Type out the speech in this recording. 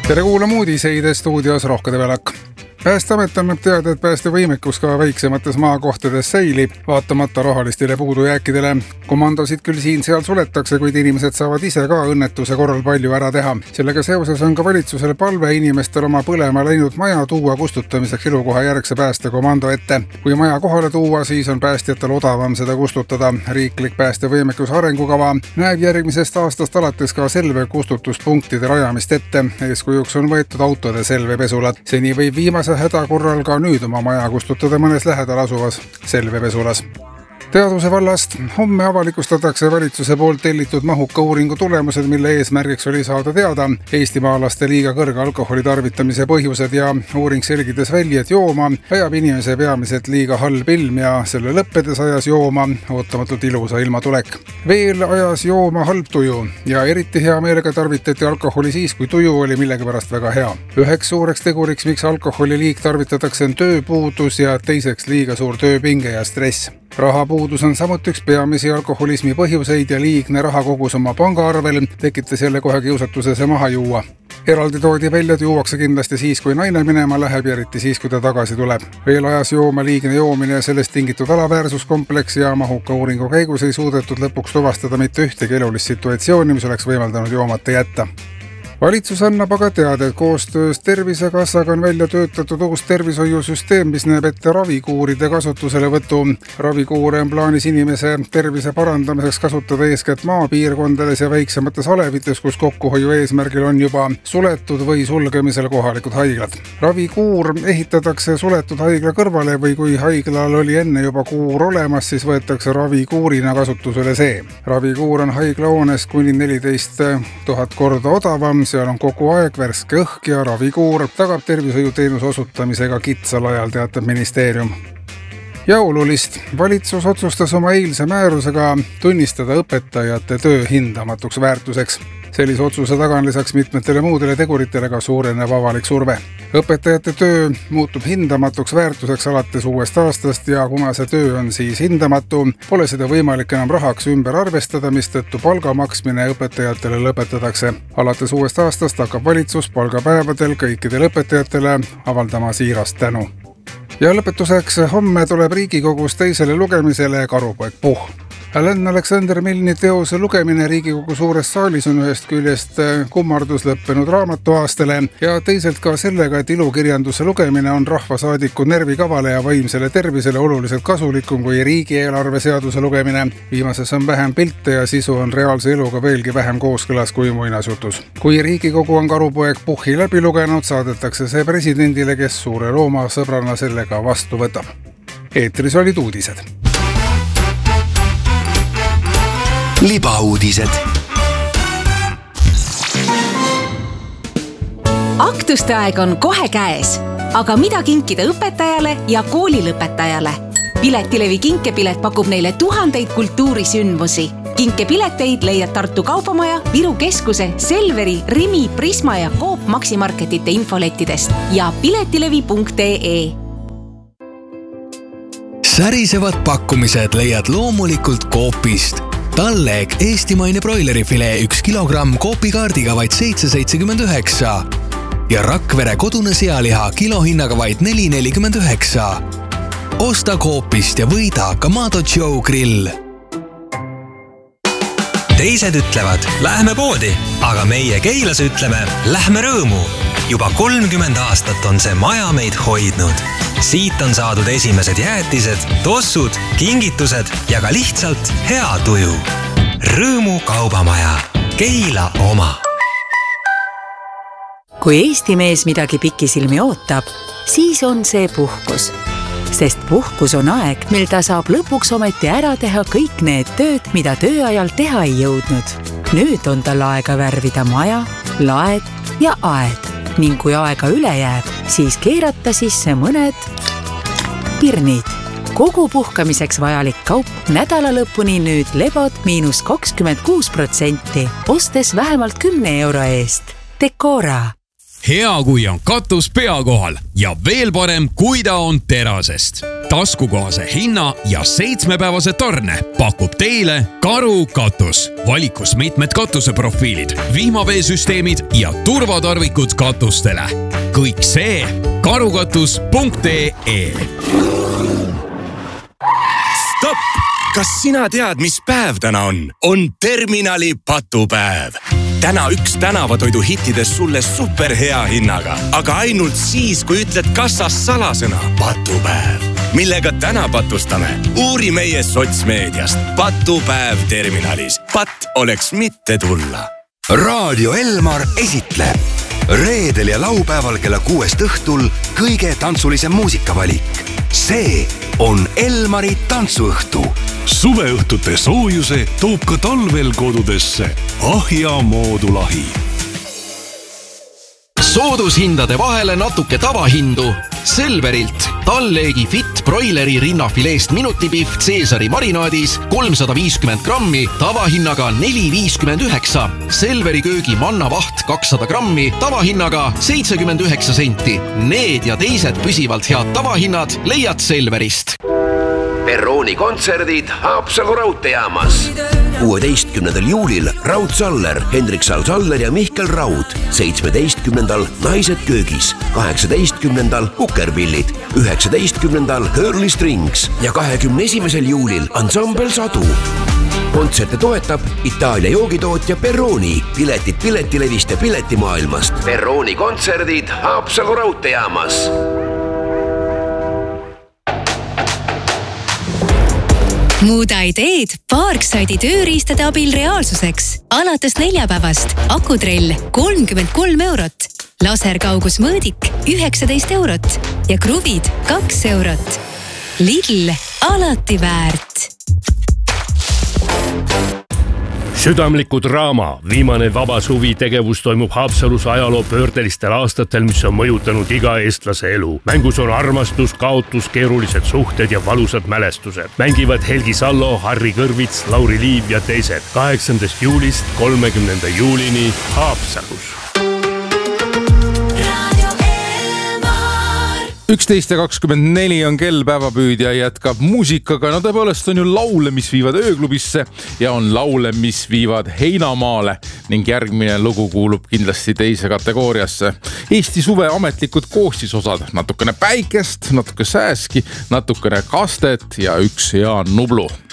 Tere kuulama uudiseid stuudios Rohkede Velak. Päästeamet annab teada, et päästevõimekus ka väiksemates maakohtades säilib, vaatamata rahalistele puudujääkidele. Komandosid küll siin-seal suletakse, kuid inimesed saavad ise ka õnnetuse korral palju ära teha. Sellega seoses on ka valitsusele palve inimestel oma põlema läinud maja tuua kustutamiseks elukoha järgse päästekomando ette. Kui maja kohale tuua, siis on päästjatel odavam seda kustutada. Riiklik päästevõimekuse arengukava näeb järgmisest aastast alates ka selve kustutuspunktide rajamist ette. Eeskujuks on võetud autode selvepesulad. Seni võib viimase häda korral ka nüüd oma maja kustutada mõnes lähedal asuvas selvepesulas. Teaduse vallast homme avalikustatakse valitsuse poolt tellitud mahuka uuringu tulemused, mille eesmärgiks oli saada teada eestimaalaste liiga kõrge alkoholi tarvitamise põhjused ja uuring selgitas välja, et jooma ajab inimese peamiselt liiga halb ilm ja selle lõppedes ajas jooma ootamatult ilusa ilmatulek. Veel ajas jooma halb tuju ja eriti hea meelega tarvitati alkoholi siis, kui tuju oli millegipärast väga hea. Üheks suureks teguriks, miks alkoholi liig tarvitatakse, on tööpuudus ja teiseks liiga suur tööpinge ja stress. Rahapuudus on samuti üks peamisi alkoholismi põhjuseid ja liigne rahakogus oma pangaarvel tekitas jälle kohe kiusatuse see maha juua. Eraldi toodi välja, et juuakse kindlasti siis, kui naine minema läheb ja eriti siis, kui ta tagasi tuleb. Veel ajas jooma liigne joomine ja sellest tingitud alaväärsuskompleks ja mahuka uuringu käigus ei suudetud lõpuks tuvastada mitte ühtegi elulist situatsiooni, mis oleks võimaldanud joomata jätta. Valitsus annab aga teada, et koostöös Tervisekassaga on välja töötatud uus tervishoiusüsteem, mis näeb ette ravikuuride kasutuselevõtu. Ravikuure on plaanis inimese tervise parandamiseks kasutada eeskätt maapiirkondades ja väiksemates alevites, kus kokkuhoiu eesmärgil on juba suletud või sulgemisel kohalikud haiglad. Ravikuur ehitatakse suletud haigla kõrvale või kui haiglal oli enne juba kuur olemas, siis võetakse ravikuurina kasutusele see. Ravikuur on haiglahoones kuni 14 000 korda odavam. Seal on kogu aeg värske õhk ja ravikuur tagab tervishoiuteenuse osutamisega kitsal ajal, teatab ministeerium. Ja olulist. Valitsus otsustas oma eilse määrusega tunnistada õpetajate töö hindamatuks väärtuseks. Sellise otsuse taga on lisaks mitmetele muudele teguritele ka suurenev avalik surve. Õpetajate töö muutub hindamatuks väärtuseks alates uuest aastast ja kuna see töö on siis hindamatu, pole seda võimalik enam rahaks ümber arvestada, mistõttu palga maksmine õpetajatele lõpetatakse. Alates uuest aastast hakkab valitsus palgapäevadel kõikidele õpetajatele avaldama siirast tänu. Ja lõpetuseks, homme tuleb Riigikogus teisele lugemisele Karupoeg Puhh. Alan Alexander Milni teose lugemine Riigikogu suures saalis on ühest küljest kummardus lõppenud raamatuaastele ja teiselt ka sellega, et ilukirjanduse lugemine on rahvasaadiku nervikavale ja vaimsele tervisele oluliselt kasulikum kui riigieelarve seaduse lugemine. Viimases on vähem pilte ja sisu on reaalse eluga veelgi vähem kooskõlas kui muinasjutus. Kui Riigikogu on Karupoeg Puhhi läbi lugenud, saadetakse see presidendile, kes suure looma sõbrana sellega vastu võtab. Eetris olid uudised. Libauudised. Aktuste aeg on kohe käes, aga mida kinkida õpetajale ja koolilõpetajale? Piletilevi kinkepilet pakub neile tuhandeid kultuurisündmusi. Kinkepileteid leiad Tartu Kaupamaja, Viru Keskuse, Selveri, Rimi, Prisma ja Coop Maximarketite infolettidest ja piletilevi.ee. Särisevad pakkumised leiad loomulikult Coopist. Talleg eestimaine broilerifilee 1 kilogramm Coopi-kaardiga vaid 7,79 ja Rakvere kodune sealiha kilohinnaga vaid 4,49. Osta Coopist ja võida Kamado Joe grill. Teised ütlevad, lähme poodi, aga meie Keilas ütleme, lähme rõõmu. Juba 30 aastat on see maja meid hoidnud. Siit on saadud esimesed jäätised, tossud, kingitused ja ka lihtsalt hea tuju. Rõõmu kaubamaja. Keila oma. Kui Eesti mees midagi pikisilmi ootab, siis on see puhkus. Sest puhkus on aeg, mil ta saab lõpuks ometi ära teha kõik need tööd, mida tööajal teha ei jõudnud. Nüüd on tal aega värvida maja, laed ja aed. Ning kui aega üle jääb, siis keerata sisse mõned pirnid. Kogu puhkamiseks vajalik kaup nädala lõpuni nüüd lebod -26%, ostes vähemalt 10 euro eest. Decora. hea kui on katus pea kohal ja veel parem, kui ta on terasest. Taskukohase hinna ja 7-päevase tarne pakub teile Karu katus. Valikus mitmed katuseprofiilid, vihmaveesüsteemid ja turvatarvikud katustele. Kõik see karukatus.ee. Stopp! Kas sina tead, mis päev täna on? On terminali patupäev. Täna üks tänavatoidu hittides sulle superhea hinnaga, aga ainult siis, kui ütled kassas salasõna patupäev. Millega täna patustame? Uuri meie sotsmeediast. Patupäev terminalis. Pat oleks mitte tulla. Raadio Elmar esitleb reedel ja laupäeval kella 6 õhtul kõige tantsulisem muusikavalik. See on Elmari tantsuõhtu. Suveõhtute soojuse toob ka talvel kodudesse Ahja moodulahi. Soodushindade vahele natuke tavahindu. Selverilt Talleegi Fit broileri rinnafileest minutipihv Caesari marinaadis 350 grammi tavahinnaga 4,59. Selveri köögi mannavaht 200 grammi tavahinnaga 79 senti. Need ja teised püsivalt head tavahinnad leiad Selverist. Perrooni kontserdid Haapsalu raudteejaamas. 16. juulil Raud Saller, Hendrik Saller ja Mihkel Raud. 17. Naised köögis. 18. Kukerpillid. 19. Hurley Strings ja 21. juulil Ansambel Sadu. Kontserte toetab Itaalia joogitootja Perrooni. Piletid piletilevist ja piletimaailmast. Perrooni kontserdid Haapsalu raudteejaamas. Muuda ideed Parksidi tööriistade abil reaalsuseks. Alates neljapäevast akutrell 33 eurot, laserkaugusmõõdik 19 eurot ja kruvid 2 eurot. Lidl alati väärt. Südamliku draama viimane vaba suvi tegevus toimub Haapsalus ajaloo pöördelistel aastatel, mis on mõjutanud iga eestlase elu. Mängus on armastus, kaotus, keerulised suhted ja valusad mälestused. Mängivad Helgi Sallo, Harri Kõrvits, Lauri Liiv ja teised. 8. juulist 30. juulini Haapsalus. 11:24 on kell, päevapüüdja jätkab muusikaga. No tõepoolest on ju laule, mis viivad ööklubisse ja on laule, mis viivad heinamaale ning järgmine lugu kuulub kindlasti teise kategooriasse. Eesti suve ametlikud koostisosad, natukene päikest, natuke sääski, natukene kastet ja üks hea nublu.